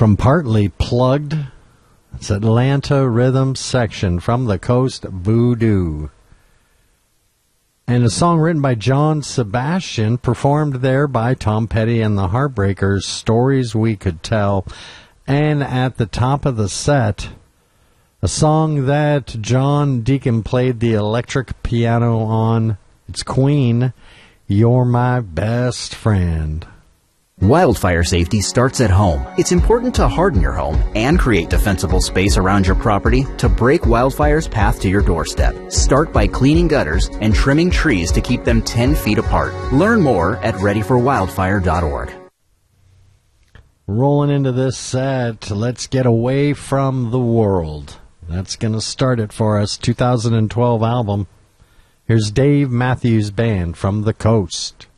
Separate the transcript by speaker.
Speaker 1: from Partly Plugged. It's Atlanta Rhythm Section from the Coast Voodoo. And a song written by John Sebastian, performed there by Tom Petty and the Heartbreakers, Stories We Could Tell. And at the top of the set, a song that John Deacon played the electric piano on. It's Queen, You're My Best Friend.
Speaker 2: Wildfire safety starts at home. It's important to harden your home and create defensible space around your property to break wildfire's path to your doorstep. Start by cleaning gutters and trimming trees to keep them 10 feet apart. Learn more at readyforwildfire.org.
Speaker 1: Rolling into this set, let's get away from the world. That's going to start it for us, 2012 album. Here's Dave Matthews Band from the Coast.